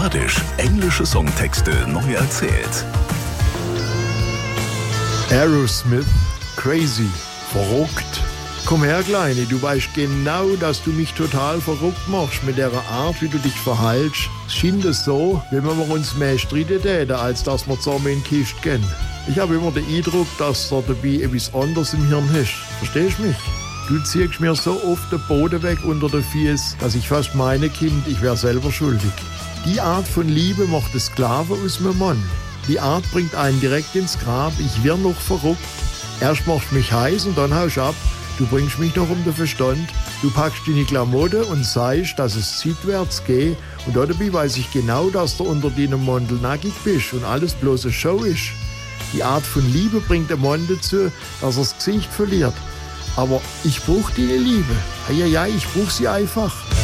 Sporadisch englische Songtexte neu erzählt. Aerosmith, Crazy, verrückt. Komm her, Kleine, du weißt genau, dass du mich total verrückt machst mit der Art, wie du dich verhältst. Es scheint es so, wenn wir uns mehr streiten täten, als dass wir zusammen in die Kiste gehen. Ich habe immer den Eindruck, dass du dabei etwas anderes im Hirn hast. Verstehst du mich? Du ziehst mir so oft den Boden weg unter den Füßen, dass ich fast meine, Kind, ich wäre selber schuldig. Die Art von Liebe macht den Sklaven aus meinem Mann. Die Art bringt einen direkt ins Grab, ich wär noch verrückt. Erst machst du mich heiß und dann haust du ab. Du bringst mich noch um den Verstand. Du packst deine Klamotten und sagst, dass es seitwärts geht. Und dabei weiß ich genau, dass du unter deinem Mantel nackig bist und alles bloß eine Show ist. Die Art von Liebe bringt den Mann dazu, dass er das Gesicht verliert. Aber ich brauche deine Liebe. Ja, ich brauche sie einfach.